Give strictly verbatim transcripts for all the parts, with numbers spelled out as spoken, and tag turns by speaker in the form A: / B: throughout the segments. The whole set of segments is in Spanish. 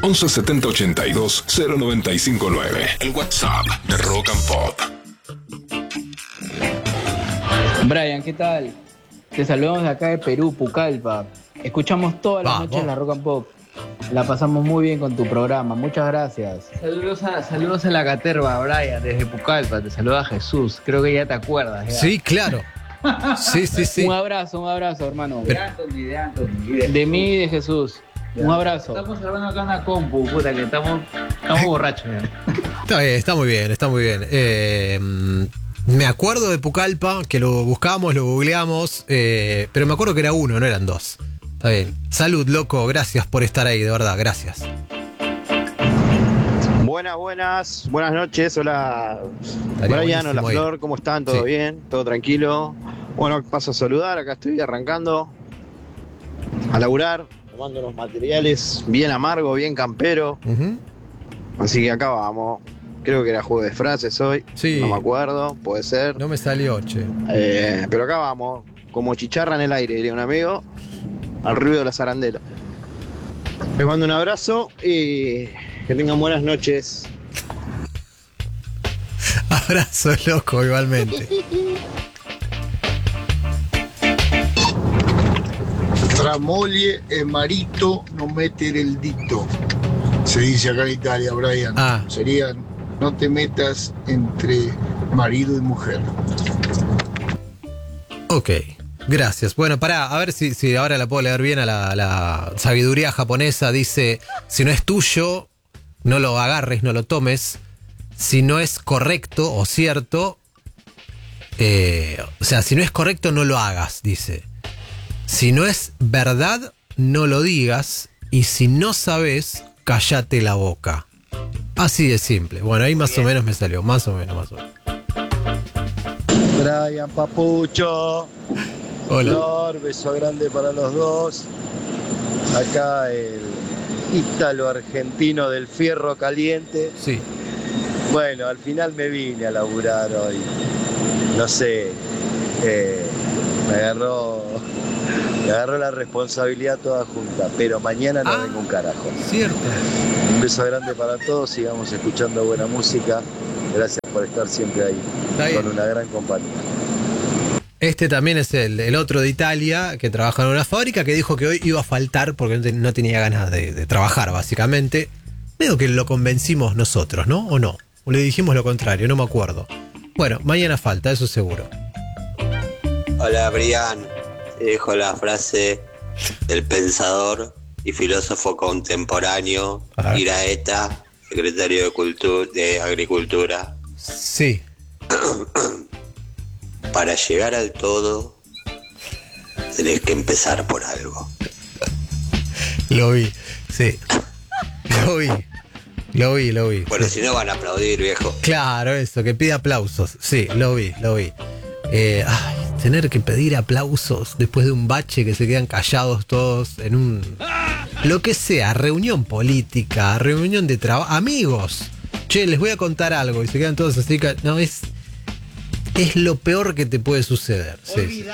A: once setenta ochenta y dos cero noventa y cinco nueve. El WhatsApp de Rock and Pop.
B: Brian, ¿qué tal? Te saludamos de acá de Perú, Pucallpa. Escuchamos todas las
C: Vamos.
B: noches la Rock and Pop. La pasamos muy bien con tu programa, muchas gracias. Saludos a, saludos a la caterva, Brian, desde Pucallpa. Te saluda Jesús, creo que ya te acuerdas. ¿ya?
C: Sí, claro. Sí, sí, sí.
B: Un abrazo, un abrazo, hermano.
C: Pero-
B: de Anthony, de Anthony. De, de mí y de Jesús. Un abrazo. Estamos hablando acá en la compu, puta, que estamos, estamos borrachos ya.
C: Está bien, está muy bien, está muy bien. Eh, me acuerdo de Pucallpa, que lo buscamos, lo googleamos, eh, pero me acuerdo que era uno, no eran dos. Está bien. Salud, loco, gracias por estar ahí, de verdad, gracias.
D: Buenas, buenas, buenas noches, hola
C: Estaría
D: Brian, hola
C: buenísimo ahí.
D: Flor, ¿cómo están? ¿Todo
C: Sí.
D: bien? ¿Todo tranquilo? Bueno, paso a saludar, acá estoy arrancando a laburar, tomando unos materiales bien amargo, bien campero,
C: Ujú.
D: así que acá vamos. Creo que era juego de frases hoy,
C: Sí.
D: no me acuerdo, puede ser.
C: No me salió, che.
D: Eh, pero acá vamos, como chicharra en el aire, diría un amigo, al ruido de la zarandela. Les mando un abrazo y que tengan buenas noches.
C: Abrazo, loco, igualmente.
E: Tra moglie e marito non mettere il dito. Se dice acá en Italia, Brian.
C: Ah.
E: Sería, no te metas entre marido y mujer.
C: Ok, gracias. Bueno, pará, a ver si, si ahora la puedo leer bien a la, la sabiduría japonesa. Dice, si no es tuyo, no lo agarres, no lo tomes. Si no es correcto o cierto, eh, o sea, si no es correcto, no lo hagas, dice. Si no es verdad, no lo digas. Y si no sabes, cállate la boca. Así de simple. Bueno, ahí más o menos me salió, más o menos, más o menos.
F: Brian, Papucho,
C: Hola.
F: Flor, beso grande para los dos. Acá el ítalo argentino del fierro caliente.
C: Sí.
F: Bueno, al final me vine a laburar hoy. No sé, eh, me agarró, me agarró la responsabilidad toda junta, pero mañana no
C: Ah.
F: vengo un carajo.
C: Cierto.
F: Un beso grande para todos, sigamos escuchando buena música. Gracias por estar siempre ahí,
C: Está bien.
F: con una gran compañía.
C: Este también es el, el otro de Italia que trabaja en una fábrica que dijo que hoy iba a faltar porque no, te- no tenía ganas de, de trabajar, básicamente. Medio que lo convencimos nosotros, ¿no? ¿O no? O le dijimos lo contrario, no me acuerdo. Bueno, mañana falta, eso seguro.
G: Hola Brian, te dejo la frase del pensador y filósofo contemporáneo
C: A ver.
G: Iraeta, secretario de, Cultu- de Agricultura.
C: Sí.
G: Para llegar al todo, tenés que empezar por algo.
C: Lo vi, sí. Lo vi. Lo vi, lo vi.
G: Bueno, si no van a aplaudir, viejo.
C: Claro, eso, que pide aplausos. Sí, lo vi, lo vi. Eh, ay, tener que pedir aplausos después de un bache que se quedan callados todos en un... Lo que sea, reunión política, reunión de trabajo, amigos. Che, les voy a contar algo y se quedan todos así. ca- No, es... Es lo peor que te puede suceder. Sí, sí.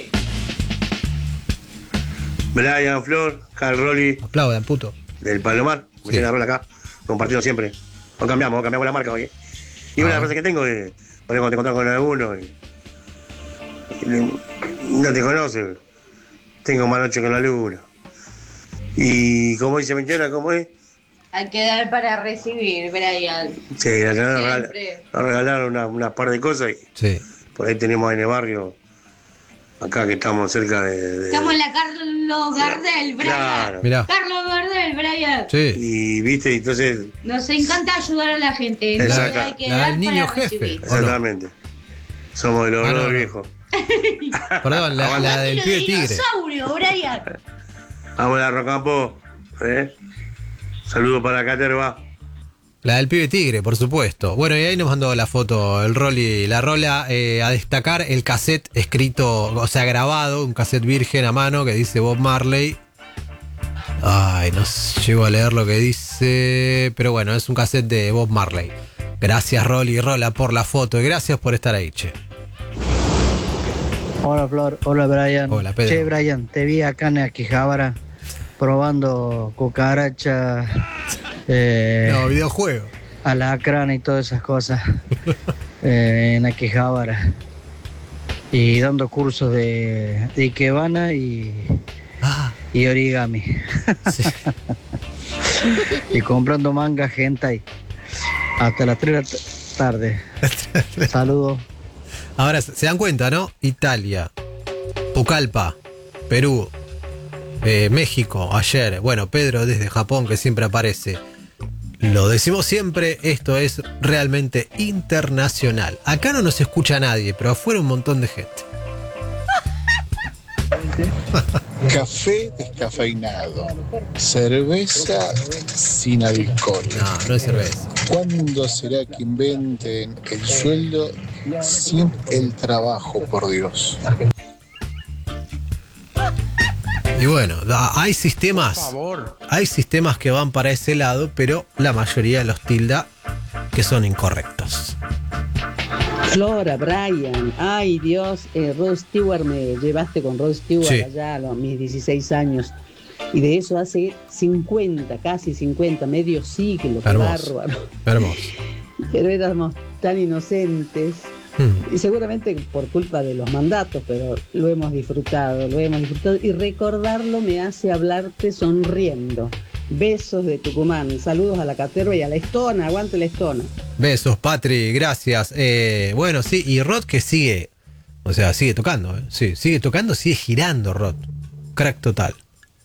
H: Brian, Flor, Carl Rolly,
C: Aplaudan, puto.
H: del Palomar. Me
C: Sí.
H: tiene la rola acá, compartido siempre. No cambiamos, no cambiamos la marca hoy. Y una
C: Ah.
H: frase que tengo es, cuando te encontrás con alguno y, y le- no te conoce, tengo más noche que la luna. Y como dice Mentira, ¿cómo es?
I: Hay que dar para recibir, Brian.
H: Sí, le regalaron,
I: Siempre.
H: nos regalaron una, una par de cosas y
C: Sí.
H: por ahí tenemos en el barrio, acá que estamos cerca de... de-
I: Estamos en la Carlos Gardel, Brian.
H: Claro.
C: Mirá.
I: Carlos Gardel, Brian.
C: Sí.
H: Y viste, entonces,
I: Nos encanta ayudar a la gente. Entonces
H: Exacto.
I: hay que
C: La
I: dar
C: del niño
I: para
C: jefe.
I: recibir.
C: ¿O no?
H: exactamente. Somos de los
C: Ah, no,
H: dos
C: no.
H: viejos.
C: Perdón, la, la del
I: Lo
C: pibe
I: de
C: tigre.
I: dinosaurio, Brian.
H: Vamos a la Rocampo. ¿Eh? Saludos para Caterva.
C: La del pibe tigre, por supuesto. Bueno, y ahí nos mandó la foto, el Rolly, la rola, eh, a destacar el cassette escrito, o sea, grabado, un cassette virgen a mano que dice Bob Marley. Ay, no llego a leer lo que dice, pero bueno, es un cassette de Bob Marley. Gracias, Rolly y Rola, por la foto y gracias por estar ahí, che.
J: Hola Flor, hola Brian.
C: Hola, Pedro.
J: Che Brian, te vi acá en Akihabara probando cucaracha Eh,
C: no, videojuego.
J: Alacrán y todas esas cosas. eh, en Akihabara. Y dando cursos de, de Ikebana y,
C: ah.
J: y origami.
C: Sí.
J: Y comprando manga hentai. Hasta las tres de la tarde. Saludos.
C: Ahora, se dan cuenta, ¿no? Italia, Pucallpa, Perú, eh, México, ayer. Bueno, Pedro desde Japón, que siempre aparece. Lo decimos siempre, esto es realmente internacional. Acá no nos escucha nadie, pero afuera un montón de gente.
E: Café descafeinado. Cerveza sin alcohol.
C: No, no es cerveza.
E: ¿Cuándo será que inventen el sueldo sin el trabajo, por Dios?
C: Y bueno, hay sistemas, hay sistemas que van para ese lado, pero la mayoría los tilda que son incorrectos.
K: Flora, Brian, ay Dios, eh, Rod Stewart, me llevaste con Rod Stewart
C: sí.
K: allá a los, mis dieciséis años, y de eso hace cincuenta, casi cincuenta, medio siglo, qué
C: hermoso,
K: bárbaro.
C: Hermoso.
K: Pero éramos tan inocentes,
C: hmm.
K: y seguramente por culpa de los mandatos, pero lo hemos disfrutado, lo hemos disfrutado, y recordarlo me hace hablarte sonriendo. Besos de Tucumán, saludos a la Caterva y a la Estona, aguante la Estona.
C: Besos, Patri, gracias. Eh, bueno, sí, y Rod que sigue, o sea, sigue tocando, ¿eh? Sí, sigue tocando, sigue girando, Rod. Crack total.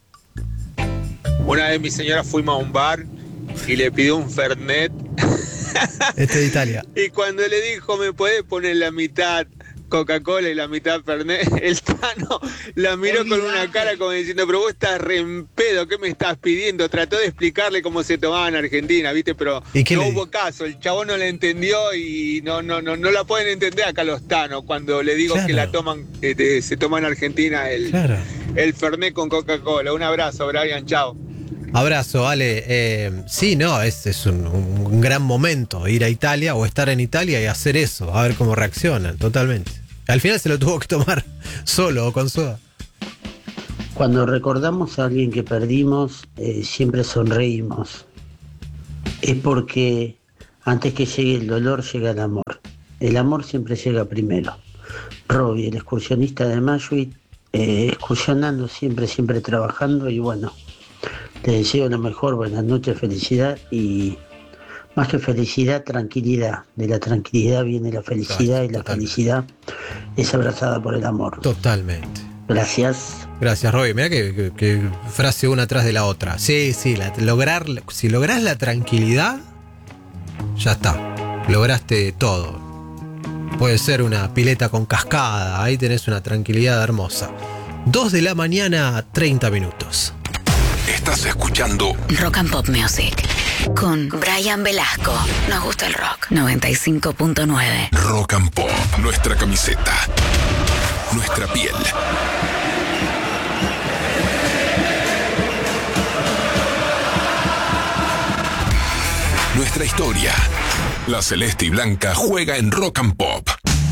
L: Una vez mi señora fuimos a un bar y le pidió un Fernet.
C: Este de Italia.
L: Y cuando le dijo, ¿me puede poner la mitad Coca-Cola y la mitad Fernet? El Tano la miró con una cara como diciendo, pero vos estás re en pedo, ¿qué me estás pidiendo? Trató de explicarle cómo se tomaba en Argentina, ¿viste? Pero no hubo caso, el chabón no le entendió y no, no, no, no la pueden entender acá los Tanos cuando le digo claro. que la toman, eh, se toma en Argentina el, claro. el Fernet con Coca-Cola. Un abrazo, Brian, chao.
C: Abrazo, Ale. Eh, sí, no, es, es un, un gran momento ir a Italia o estar en Italia y hacer eso, a ver cómo reaccionan, totalmente. Al final se lo tuvo que tomar solo o con soda.
M: Cuando recordamos a alguien que perdimos, eh, siempre sonreímos. Es porque antes que llegue el dolor llega el amor. El amor siempre llega primero. Robbie, el excursionista de Mayuit, eh, excursionando siempre, siempre trabajando y bueno. Te deseo lo mejor, buenas noches, felicidad y más que felicidad, tranquilidad. De la tranquilidad viene la felicidad y la felicidad es abrazada por el amor.
C: Totalmente.
M: Gracias.
C: Gracias, Robbie. Mirá que, que, que frase una atrás de la otra. Sí, sí, la, lograr, si lográs la tranquilidad, ya está. Lograste todo. Puede ser una pileta con cascada, ahí tenés una tranquilidad hermosa. Dos de la mañana, treinta minutos.
A: Estás escuchando
N: Rock and Pop Music con Brian Velasco. Nos gusta el rock. noventa y cinco punto nueve.
A: Rock and Pop. Nuestra camiseta. Nuestra piel. Nuestra historia. La celeste y blanca juega en Rock and Pop.